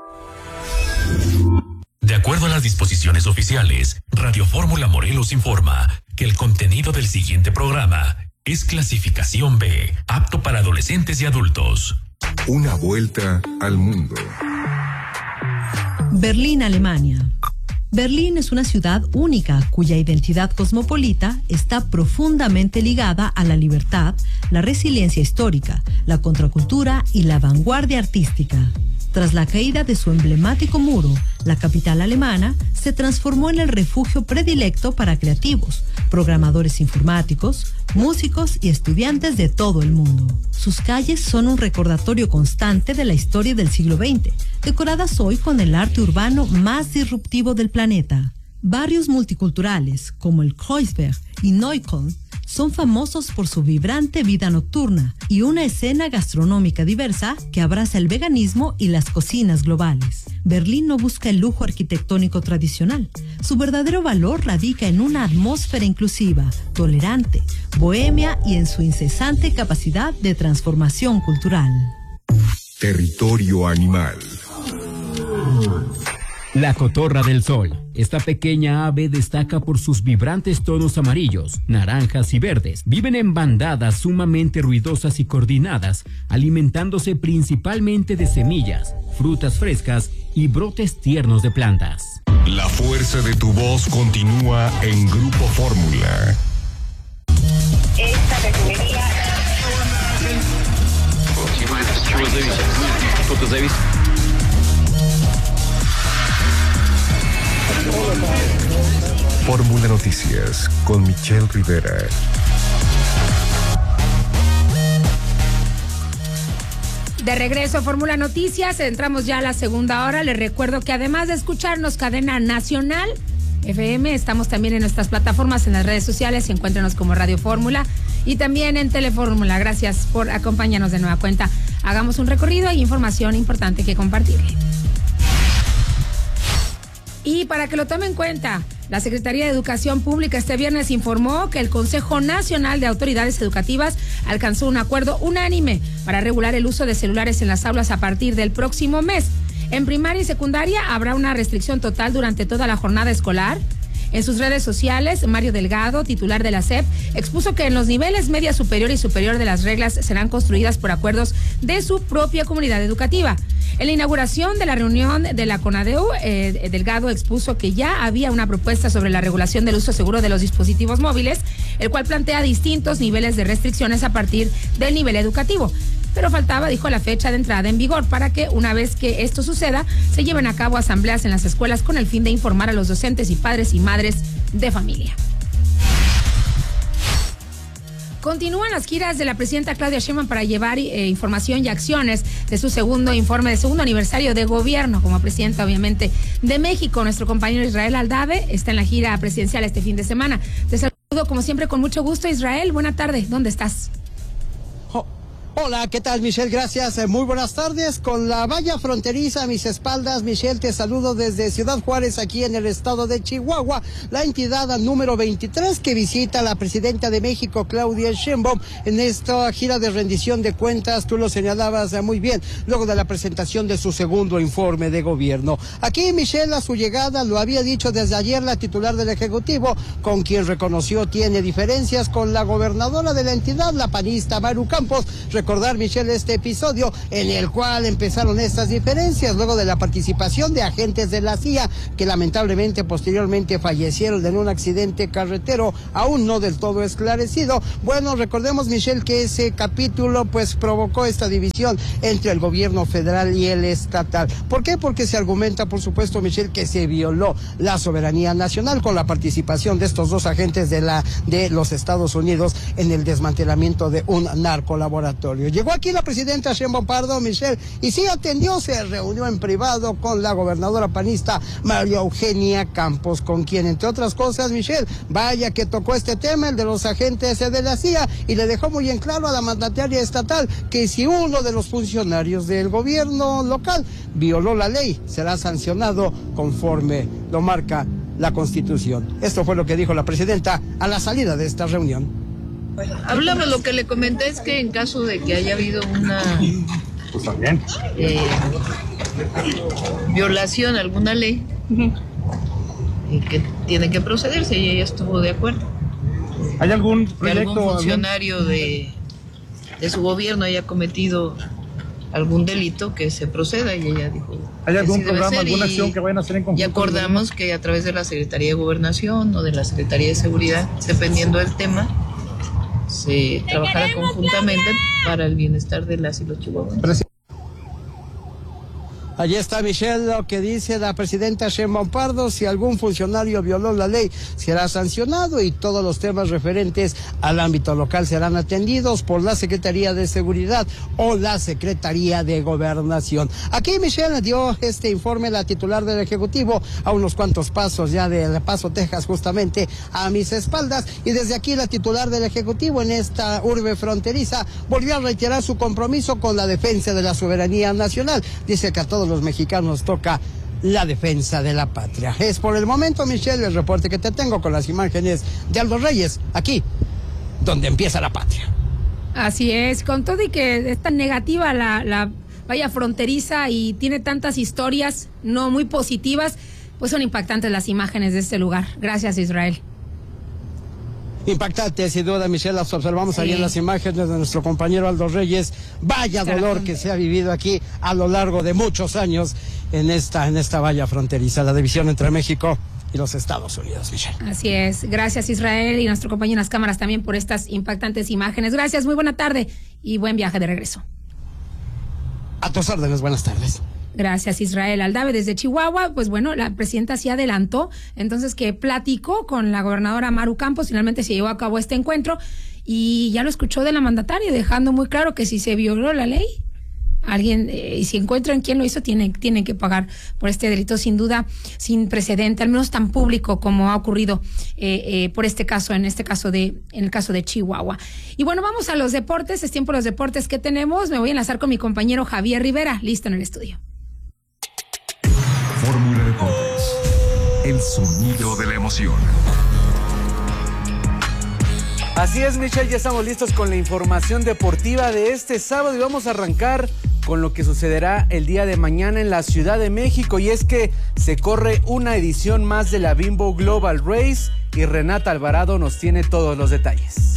De acuerdo a las disposiciones oficiales, Radio Fórmula Morelos informa que el contenido del siguiente programa es clasificación B, apto para adolescentes y adultos. Una vuelta al mundo. Berlín, Alemania. Berlín es una ciudad única cuya identidad cosmopolita está profundamente ligada a la libertad, la resiliencia histórica, la contracultura y la vanguardia artística. Tras la caída de su emblemático muro, la capital alemana se transformó en el refugio predilecto para creativos, programadores informáticos, músicos y estudiantes de todo el mundo. Sus calles son un recordatorio constante de la historia del siglo XX, decoradas hoy con el arte urbano más disruptivo del planeta. Barrios multiculturales como el Kreuzberg y Neukölln son famosos por su vibrante vida nocturna y una escena gastronómica diversa que abraza el veganismo y las cocinas globales. Berlín no busca el lujo arquitectónico tradicional. Su verdadero valor radica en una atmósfera inclusiva, tolerante, bohemia y en su incesante capacidad de transformación cultural. Territorio animal. La cotorra del sol. Esta pequeña ave destaca por sus vibrantes tonos amarillos, naranjas y verdes. Viven en bandadas sumamente ruidosas y coordinadas, alimentándose principalmente de semillas, frutas frescas y brotes tiernos de plantas. La fuerza de tu voz continúa en Grupo Fórmula. Esta refinería... Fórmula Noticias con Michelle Rivera. De regreso a Fórmula Noticias, entramos ya a la segunda hora. Les recuerdo que además de escucharnos cadena nacional FM, estamos también en nuestras plataformas, en las redes sociales, encuéntrenos como Radio Fórmula y también en Telefórmula. Gracias por acompañarnos de nueva cuenta. Hagamos un recorrido e información importante que compartirle. Y para que lo tome en cuenta, la Secretaría de Educación Pública este viernes informó que el Consejo Nacional de Autoridades Educativas alcanzó un acuerdo unánime para regular el uso de celulares en las aulas a partir del próximo mes. En primaria y secundaria habrá una restricción total durante toda la jornada escolar. En sus redes sociales, Mario Delgado, titular de la SEP, expuso que en los niveles media superior y superior de las reglas serán construidas por acuerdos de su propia comunidad educativa. En la inauguración de la reunión de la CONADEU, Delgado expuso que ya había una propuesta sobre la regulación del uso seguro de los dispositivos móviles, el cual plantea distintos niveles de restricciones a partir del nivel educativo. Pero faltaba, dijo, la fecha de entrada en vigor para que, una vez que esto suceda, se lleven a cabo asambleas en las escuelas con el fin de informar a los docentes y padres y madres de familia. Continúan las giras de la presidenta Claudia Sheinbaum para llevar información y acciones de su segundo informe, de segundo aniversario de gobierno como presidenta, obviamente, de México. Nuestro compañero Israel Aldave está en la gira presidencial este fin de semana. Te saludo, como siempre, con mucho gusto, Israel. Buena tarde. ¿Dónde estás? Hola, ¿qué tal, Michelle? Gracias. Muy buenas tardes. Con la valla fronteriza a mis espaldas, Michelle, te saludo desde Ciudad Juárez, aquí en el estado de Chihuahua, la entidad número 23 que visita la presidenta de México, Claudia Sheinbaum, en esta gira de rendición de cuentas. Tú lo señalabas muy bien, luego de la presentación de su segundo informe de gobierno. Aquí, Michelle, a su llegada, lo había dicho desde ayer la titular del Ejecutivo, con quien reconoció tiene diferencias con la gobernadora de la entidad, la panista Maru Campos. Recordar, Michelle, este episodio en el cual empezaron estas diferencias luego de la participación de agentes de la CIA que lamentablemente posteriormente fallecieron en un accidente carretero aún no del todo esclarecido. Bueno, recordemos, Michelle, que ese capítulo pues provocó esta división entre el gobierno federal y el estatal. ¿Por qué? Porque se argumenta, por supuesto, Michelle, que se violó la soberanía nacional con la participación de estos dos agentes de los Estados Unidos en el desmantelamiento de un narcolaboratorio. Llegó aquí la presidenta Sheinbaum Pardo, Michelle, y sí atendió, se reunió en privado con la gobernadora panista María Eugenia Campos, con quien, entre otras cosas, Michelle, vaya que tocó este tema, el de los agentes de la CIA, y le dejó muy en claro a la mandataria estatal que si uno de los funcionarios del gobierno local violó la ley, será sancionado conforme lo marca la Constitución. Esto fue lo que dijo la presidenta a la salida de esta reunión. Hablamos, lo que le comenté es que en caso de que haya habido una violación a alguna ley, que tiene que procederse, y ella estuvo de acuerdo. ¿Hay algún proyecto, algún funcionario de su gobierno haya cometido algún delito, que se proceda, y ella dijo... ¿Hay algún programa, alguna acción que vayan a hacer en conjunto? Y acordamos que a través de la Secretaría de Gobernación o de la Secretaría de Seguridad, dependiendo del tema, se trabajará conjuntamente para el bienestar de las y los chihuahuenses. Allí está, Michelle, lo que dice la presidenta Sheinbaum Pardo: si algún funcionario violó la ley, será sancionado, y todos los temas referentes al ámbito local serán atendidos por la Secretaría de Seguridad o la Secretaría de Gobernación. Aquí, Michelle, dio este informe la titular del Ejecutivo a unos cuantos pasos ya de El Paso, Texas, justamente a mis espaldas, y desde aquí la titular del Ejecutivo en esta urbe fronteriza volvió a reiterar su compromiso con la defensa de la soberanía nacional. Dice que a todos los mexicanos toca la defensa de la patria. Es por el momento, Michelle, el reporte que te tengo con las imágenes de Aldo Reyes, aquí donde empieza la patria. Así es, con todo y que es tan negativa la valla fronteriza y tiene tantas historias no muy positivas, pues son impactantes las imágenes de este lugar. Gracias, Israel. Impactante, sin duda, Michelle, las observamos ahí en las imágenes de nuestro compañero Aldo Reyes. Vaya dolor que se ha vivido aquí a lo largo de muchos años en esta valla fronteriza, la división entre México y los Estados Unidos, Michelle. Así es. Gracias, Israel, y nuestro compañero en las cámaras también por estas impactantes imágenes. Gracias, muy buena tarde y buen viaje de regreso. A tus órdenes, buenas tardes. Gracias, Israel Aldave, desde Chihuahua. Pues bueno, la presidenta sí adelantó, entonces, que platicó con la gobernadora Maru Campos. Finalmente se llevó a cabo este encuentro y ya lo escuchó de la mandataria, dejando muy claro que si se violó la ley, alguien, y si encuentran quién lo hizo, tienen que pagar por este delito, sin duda, sin precedente, al menos tan público como ha ocurrido por este caso, en el caso de Chihuahua. Y bueno, vamos a los deportes. Es tiempo de los deportes que tenemos. Me voy a enlazar con mi compañero Javier Rivera, listo en el estudio. Fórmula Deportes, el sonido de la emoción. Así es, Michelle, ya estamos listos con la información deportiva de este sábado y vamos a arrancar con lo que sucederá el día de mañana en la Ciudad de México, y es que se corre una edición más de la Bimbo Global Race y Renata Alvarado nos tiene todos los detalles.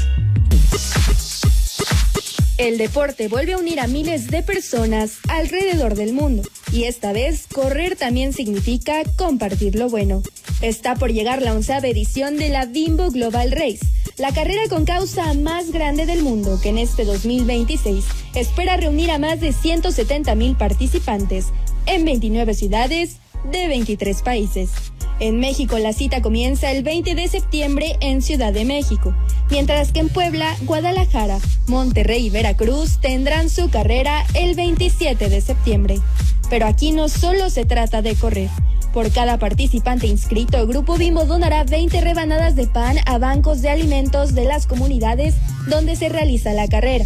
El deporte vuelve a unir a miles de personas alrededor del mundo, y esta vez correr también significa compartir lo bueno. Está por llegar la 11ª edición de la Bimbo Global Race, la carrera con causa más grande del mundo, que en este 2026 espera reunir a más de 170,000 participantes en 29 ciudades de 23 países. En México la cita comienza el 20 de septiembre en Ciudad de México, mientras que en Puebla, Guadalajara, Monterrey y Veracruz tendrán su carrera el 27 de septiembre. Pero aquí no solo se trata de correr. Por cada participante inscrito, Grupo Bimbo donará 20 rebanadas de pan a bancos de alimentos de las comunidades donde se realiza la carrera.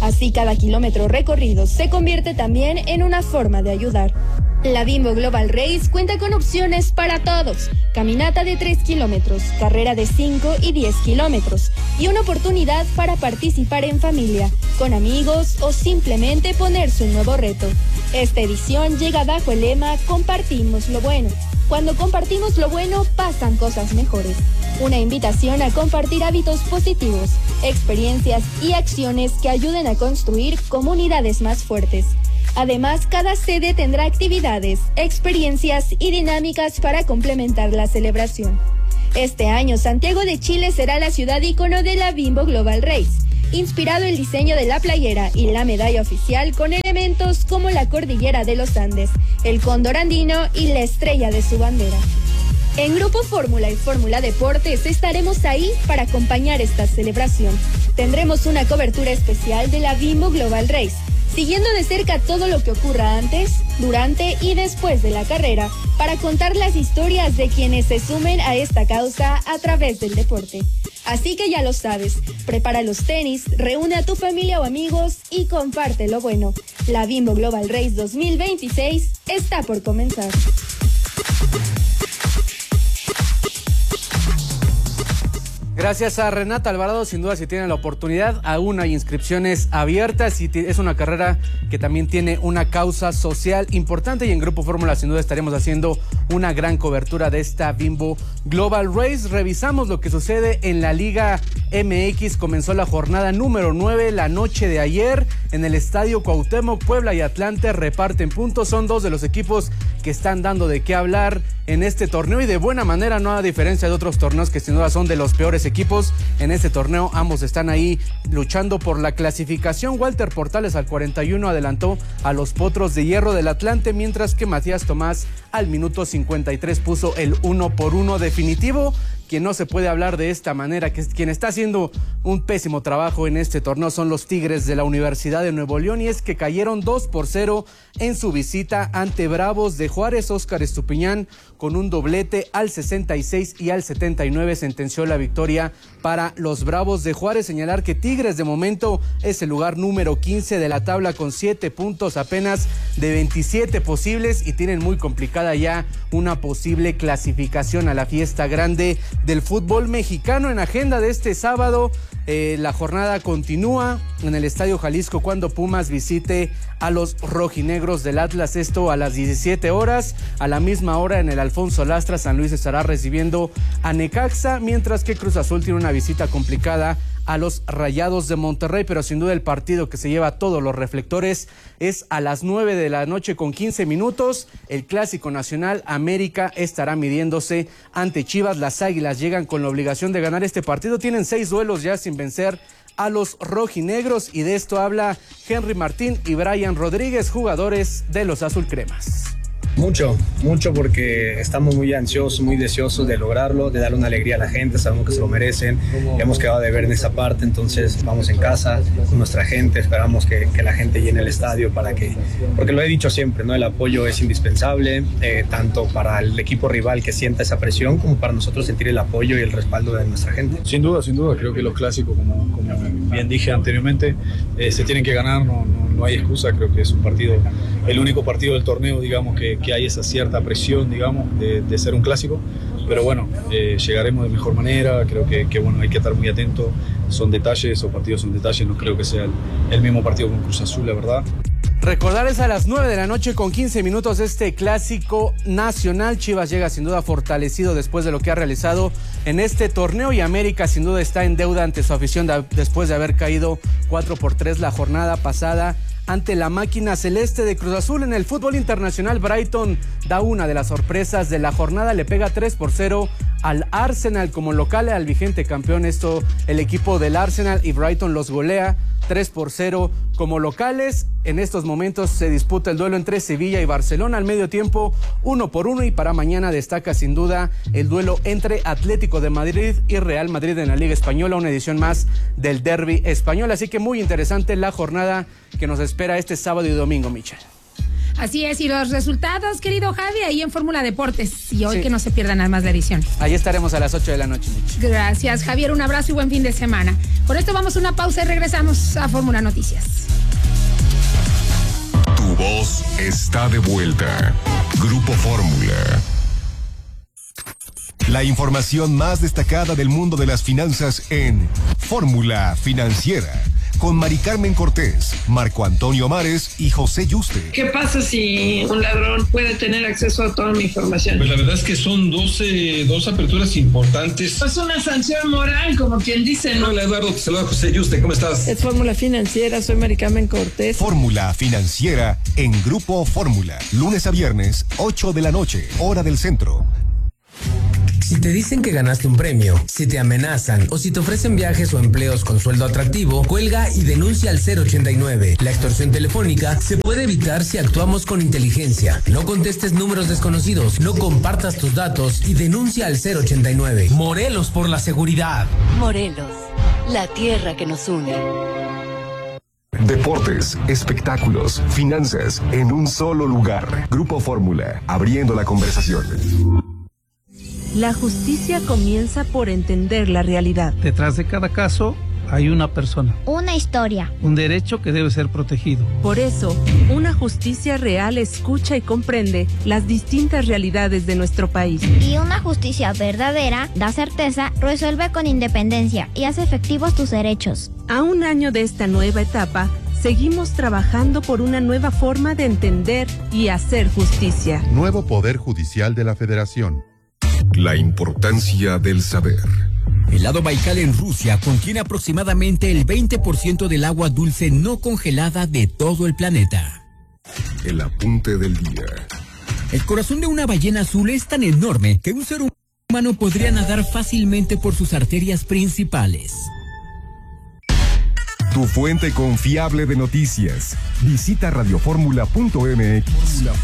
Así cada kilómetro recorrido se convierte también en una forma de ayudar. La Bimbo Global Race cuenta con opciones para todos: caminata de 3 kilómetros, carrera de 5 y 10 kilómetros y una oportunidad para participar en familia, con amigos o simplemente ponerse un nuevo reto. Esta edición llega bajo el lema Compartimos lo bueno. Cuando compartimos lo bueno, pasan cosas mejores. Una invitación a compartir hábitos positivos, experiencias y acciones que ayuden a construir comunidades más fuertes. Además, cada sede tendrá actividades, experiencias y dinámicas para complementar la celebración. Este año, Santiago de Chile será la ciudad ícono de la Bimbo Global Race, inspirado el diseño de la playera y la medalla oficial con elementos como la cordillera de los Andes, el cóndor andino y la estrella de su bandera. En Grupo Fórmula y Fórmula Deportes estaremos ahí para acompañar esta celebración. Tendremos una cobertura especial de la Bimbo Global Race, siguiendo de cerca todo lo que ocurra antes, durante y después de la carrera, para contar las historias de quienes se sumen a esta causa a través del deporte. Así que ya lo sabes, prepara los tenis, reúne a tu familia o amigos y comparte lo bueno. La Bimbo Global Race 2026 está por comenzar. Gracias a Renata Alvarado. Sin duda, si tienen la oportunidad, aún hay inscripciones abiertas y es una carrera que también tiene una causa social importante, y en Grupo Fórmula sin duda estaremos haciendo una gran cobertura de esta Bimbo Global Race. Revisamos lo que sucede en la Liga MX. Comenzó la jornada número 9 la noche de ayer en el Estadio Cuauhtémoc. Puebla y Atlante reparten puntos. Son dos de los equipos que están dando de qué hablar en este torneo, y de buena manera, no a diferencia de otros torneos que sin duda son de los peores equipos. En este torneo ambos están ahí luchando por la clasificación. Walter Portales al 41 adelantó a los Potros de Hierro del Atlante, mientras que Matías Tomás al minuto 53 puso el 1-1 definitivo. Quien no se puede hablar de esta manera, que es quien está haciendo un pésimo trabajo en este torneo, son los Tigres de la Universidad de Nuevo León, y es que cayeron 2-0 en su visita ante Bravos de Juárez. Óscar Estupiñán con un doblete al 66 y al 79 sentenció la victoria para los Bravos de Juárez. Señalar que Tigres de momento es el lugar número 15 de la tabla con 7 puntos apenas de 27 posibles, y tienen muy complicada ya una posible clasificación a la fiesta grande del fútbol mexicano. En agenda de este sábado, la jornada continúa en el Estadio Jalisco cuando Pumas visite a los rojinegros del Atlas, esto a las 17 horas. A la misma hora en el Alfonso Lastra, San Luis estará recibiendo a Necaxa, mientras que Cruz Azul tiene una visita complicada a los Rayados de Monterrey. Pero sin duda el partido que se lleva todos los reflectores es a las 9 de la noche con 15 minutos. El Clásico Nacional. América estará midiéndose ante Chivas. Las Águilas llegan con la obligación de ganar este partido. Tienen 6 duelos ya sin vencer a los rojinegros, y de esto habla Henry Martín y Brian Rodríguez, jugadores de los azulcremas. Mucho, porque estamos muy ansiosos, muy deseosos de lograrlo, de darle una alegría a la gente. Sabemos que se lo merecen, hemos quedado de ver en esa parte, entonces vamos en casa con nuestra gente, esperamos que la gente llene el estadio porque lo he dicho siempre, ¿no? El apoyo es indispensable, tanto para el equipo rival que sienta esa presión, como para nosotros sentir el apoyo y el respaldo de nuestra gente. Sin duda, creo que los clásicos, como bien dije anteriormente, se tienen que ganar, no hay excusa. Creo que es un partido, el único partido del torneo, digamos, que hay esa cierta presión, digamos, de ser un clásico, pero bueno, llegaremos de mejor manera. Creo que bueno, hay que estar muy atento, son detalles, o partidos son detalles, no creo que sea el mismo partido con Cruz Azul, la verdad. Recordarles a las 9 de la noche con 15 minutos este Clásico Nacional. Chivas llega sin duda fortalecido después de lo que ha realizado en este torneo, y América sin duda está en deuda ante su afición después de haber caído 4-3 la jornada pasada ante la máquina celeste de Cruz Azul. En el fútbol internacional, Brighton da una de las sorpresas de la jornada, le pega 3-0 al Arsenal como local, al vigente campeón. El equipo del Arsenal, y Brighton los golea 3-0 como locales. En estos momentos se disputa el duelo entre Sevilla y Barcelona al medio tiempo, 1-1, y para mañana destaca sin duda el duelo entre Atlético de Madrid y Real Madrid en la Liga Española, una edición más del derbi español. Así que muy interesante la jornada que nos espera este sábado y domingo, Michelle. Así es, y los resultados, querido Javi, ahí en Fórmula Deportes. Y hoy que no se pierdan nada más la edición. Ahí estaremos a las 8 de la noche. Gracias, Javier. Un abrazo y buen fin de semana. Con esto vamos a una pausa y regresamos a Fórmula Noticias. Tu voz está de vuelta. Grupo Fórmula. La información más destacada del mundo de las finanzas en Fórmula Financiera, con Mari Carmen Cortés, Marco Antonio Mares y José Yuste. ¿Qué pasa si un ladrón puede tener acceso a toda mi información? Pues la verdad es que son dos aperturas importantes. Es una sanción moral, como quien dice, ¿no? Hola Eduardo, te saluda José Yuste, ¿cómo estás? Es Fórmula Financiera, soy Mari Carmen Cortés. Fórmula Financiera en Grupo Fórmula, lunes a viernes, 8 de la noche, hora del centro. Si te dicen que ganaste un premio, si te amenazan o si te ofrecen viajes o empleos con sueldo atractivo, cuelga y denuncia al 089. La extorsión telefónica se puede evitar si actuamos con inteligencia. No contestes números desconocidos, no compartas tus datos y denuncia al 089. Morelos por la seguridad. Morelos, la tierra que nos une. Deportes, espectáculos, finanzas, en un solo lugar. Grupo Fórmula, abriendo la conversación. La justicia comienza por entender la realidad. Detrás de cada caso hay una persona. Una historia. Un derecho que debe ser protegido. Por eso, una justicia real escucha y comprende las distintas realidades de nuestro país. Y una justicia verdadera da certeza, resuelve con independencia y hace efectivos tus derechos. A un año de esta nueva etapa, seguimos trabajando por una nueva forma de entender y hacer justicia. Nuevo Poder Judicial de la Federación. La importancia del saber. El lago Baikal en Rusia contiene aproximadamente el 20% del agua dulce no congelada de todo el planeta. El apunte del día. El corazón de una ballena azul es tan enorme que un ser humano podría nadar fácilmente por sus arterias principales. Tu fuente confiable de noticias. Visita radioformula.mx.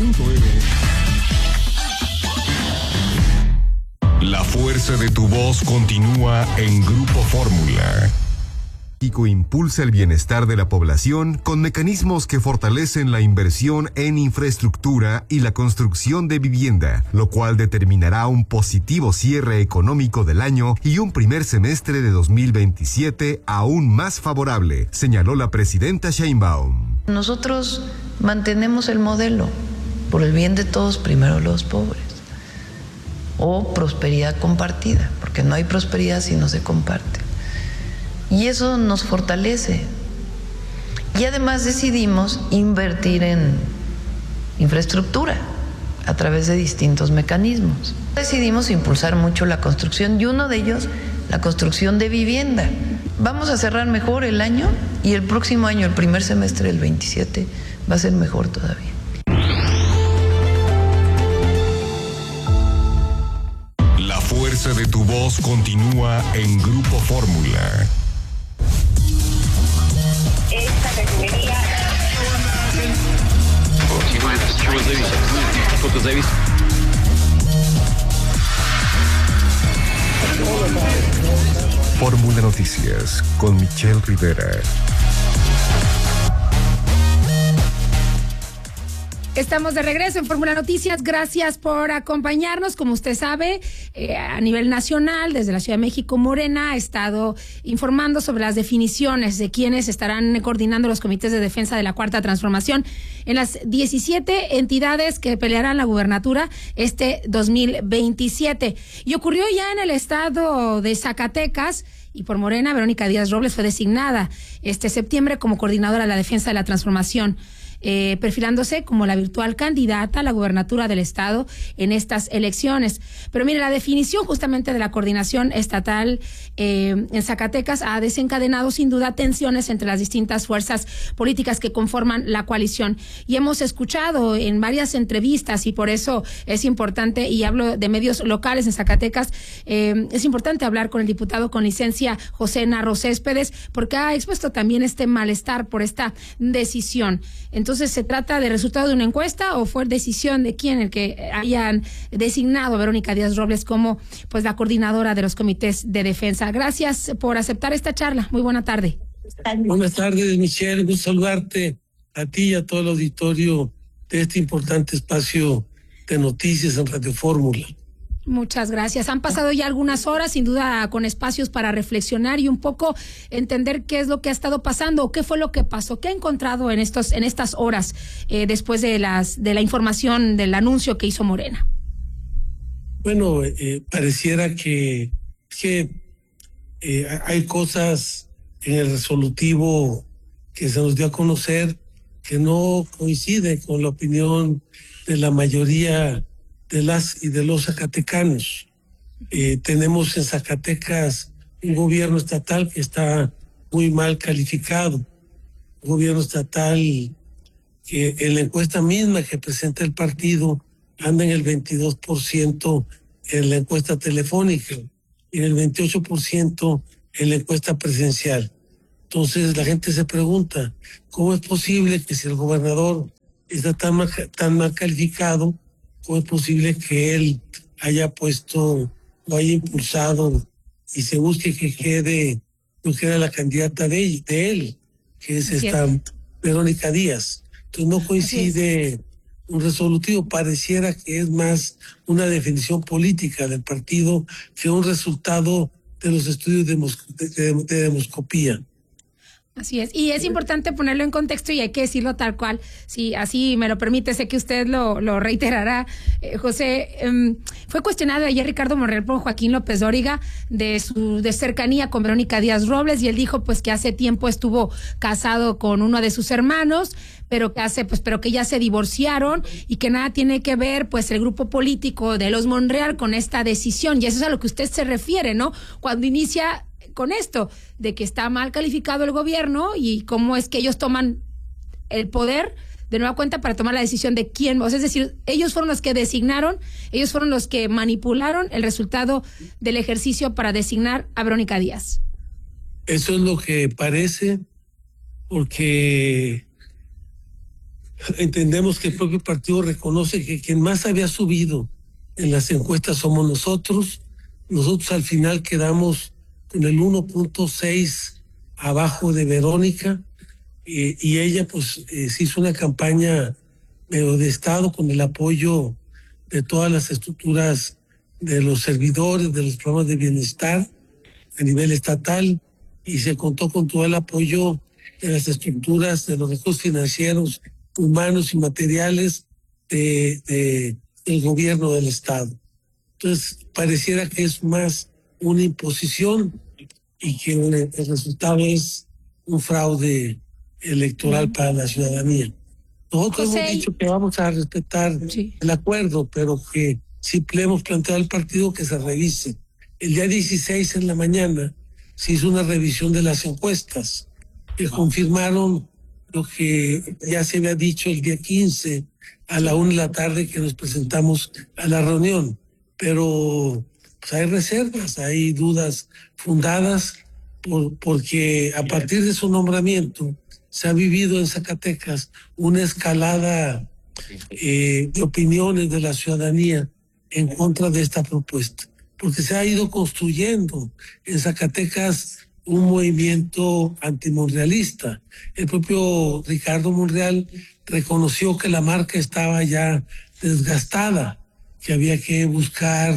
La fuerza de tu voz continúa en Grupo Fórmula. México impulsa el bienestar de la población con mecanismos que fortalecen la inversión en infraestructura y la construcción de vivienda, lo cual determinará un positivo cierre económico del año y un primer semestre de 2027 aún más favorable, señaló la presidenta Sheinbaum. Nosotros mantenemos el modelo, por el bien de todos, primero los pobres. O prosperidad compartida, porque no hay prosperidad si no se comparte. Y eso nos fortalece. Y además decidimos invertir en infraestructura a través de distintos mecanismos. Decidimos impulsar mucho la construcción y uno de ellos, la construcción de vivienda. Vamos a cerrar mejor el año y el próximo año, el primer semestre del 27, va a ser mejor todavía. La fuerza de tu voz continúa en Grupo Fórmula. Esta refinería. Fórmula Noticias con Michelle Rivera. Estamos de regreso en Fórmula Noticias. Gracias por acompañarnos. Como usted sabe, a nivel nacional, desde la Ciudad de México, Morena ha estado informando sobre las definiciones de quienes estarán coordinando los comités de defensa de la Cuarta Transformación en las 17 entidades que pelearán la gubernatura este 2027. Y ocurrió ya en el estado de Zacatecas. Y por Morena, Verónica Díaz Robles fue designada este septiembre como coordinadora de la defensa de la transformación, perfilándose como la virtual candidata a la gubernatura del estado en estas elecciones. Pero mire, la definición justamente de la coordinación estatal en Zacatecas ha desencadenado sin duda tensiones entre las distintas fuerzas políticas que conforman la coalición. Y hemos escuchado en varias entrevistas, y por eso es importante, y hablo de medios locales en Zacatecas, es importante hablar con el diputado con licencia José Narro Céspedes, porque ha expuesto también este malestar por esta decisión. Entonces, ¿se trata de resultado de una encuesta o fue decisión de quién el que hayan designado a Verónica Díaz Robles como pues la coordinadora de los comités de defensa? Gracias por aceptar esta charla. Muy buena tarde. Buenas tardes, Michelle. Gusto saludarte a ti y a todo el auditorio de este importante espacio de noticias en Radio Fórmula. Muchas gracias. Han pasado ya algunas horas, sin duda, con espacios para reflexionar y un poco entender qué es lo que ha estado pasando o qué fue lo que pasó, qué ha encontrado en estas horas después de la información del anuncio que hizo Morena. Bueno, pareciera que hay cosas en el resolutivo que se nos dio a conocer que no coinciden con la opinión de la mayoría de las y de los zacatecanos. Tenemos en Zacatecas un gobierno estatal que está muy mal calificado, un gobierno estatal que en la encuesta misma que presenta el partido anda en el 22% en la encuesta telefónica y en el 28% en la encuesta presencial. Entonces la gente se pregunta, ¿cómo es posible que si el gobernador está tan mal calificado, cómo es posible que él haya puesto, lo haya impulsado y se busque que quede la candidata de él, que es esta Verónica Díaz? Entonces no coincide un resolutivo, pareciera que es más una definición política del partido que un resultado de los estudios de demoscopía. Así es, y es importante ponerlo en contexto y hay que decirlo tal cual, si así me lo permite, sé que usted lo reiterará, José. Fue cuestionado ayer Ricardo Monreal por Joaquín López Dóriga de su cercanía con Verónica Díaz Robles, y él dijo pues que hace tiempo estuvo casado con uno de sus hermanos, pero que ya se divorciaron y que nada tiene que ver pues el grupo político de los Monreal con esta decisión, y eso es a lo que usted se refiere, ¿no? Cuando inicia con esto, de que está mal calificado el gobierno y cómo es que ellos toman el poder de nueva cuenta para tomar la decisión de quién, o sea, es decir, ellos fueron los que designaron, ellos fueron los que manipularon el resultado del ejercicio para designar a Verónica Díaz. Eso es lo que parece, porque entendemos que el propio partido reconoce que quien más había subido en las encuestas somos nosotros. Nosotros al final quedamos con el 1.6 abajo de Verónica, y ella pues se hizo una campaña de Estado con el apoyo de todas las estructuras de los servidores, de los programas de bienestar a nivel estatal, y se contó con todo el apoyo de las estructuras de los recursos financieros, humanos y materiales del gobierno del Estado. Entonces pareciera que es más una imposición y que el resultado es un fraude electoral para la ciudadanía. Nosotros hemos dicho que vamos a respetar el acuerdo, pero que sí le hemos planteado al partido que se revise. El día 16 en la mañana se hizo una revisión de las encuestas que confirmaron lo que ya se había dicho el día 15 a la 1 p.m. que nos presentamos a la reunión, pero pues hay reservas, hay dudas fundadas, porque a partir de su nombramiento se ha vivido en Zacatecas una escalada de opiniones de la ciudadanía en contra de esta propuesta, porque se ha ido construyendo en Zacatecas un movimiento antimonrealista. El propio Ricardo Monreal reconoció que la marca estaba ya desgastada, que había que buscar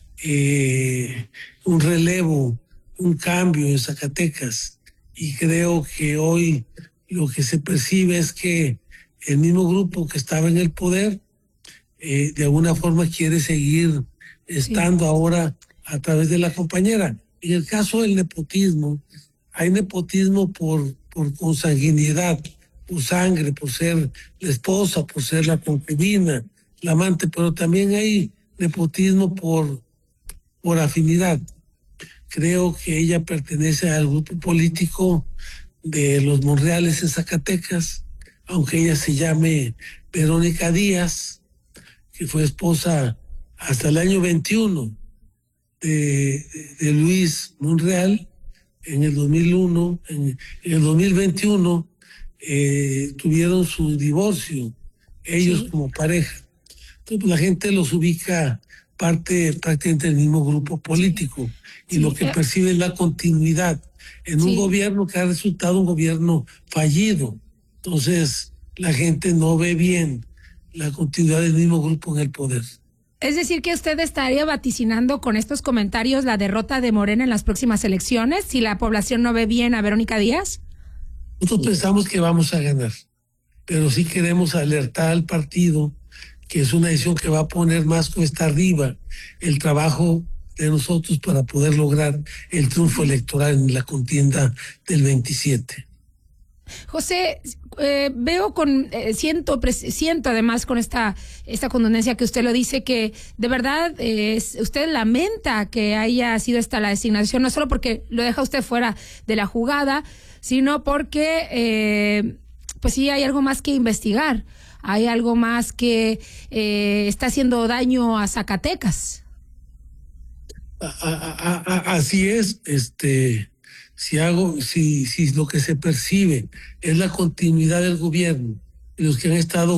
un relevo, un cambio en Zacatecas, y creo que hoy lo que se percibe es que el mismo grupo que estaba en el poder de alguna forma quiere seguir estando ahora a través de la compañera. En el caso del nepotismo, hay nepotismo por consanguinidad, por sangre, por ser la esposa, por ser la concubina, la amante, pero también hay nepotismo por afinidad. Creo que ella pertenece al grupo político de los Monreales en Zacatecas, aunque ella se llame Verónica Díaz, que fue esposa hasta el año 21 de Luis Monreal. En el 2001, en el 2021 tuvieron su divorcio, ellos como pareja. Entonces la gente los ubica prácticamente del mismo grupo político, y lo que percibe es la continuidad en un gobierno que ha resultado un gobierno fallido. Entonces la gente no ve bien la continuidad del mismo grupo en el poder. Es decir, que usted estaría vaticinando con estos comentarios la derrota de Morena en las próximas elecciones si la población no ve bien a Verónica Díaz. Nosotros pensamos que vamos a ganar, pero sí queremos alertar al partido que es una decisión que va a poner más cuesta arriba el trabajo de nosotros para poder lograr el triunfo electoral en la contienda del 27. José, veo siento además con esta contundencia que usted lo dice, que de verdad usted lamenta que haya sido esta la designación, no solo porque lo deja usted fuera de la jugada, sino porque pues sí hay algo más que investigar, hay algo más que está haciendo daño a Zacatecas. Así es, si lo que se percibe es la continuidad del gobierno y los que han estado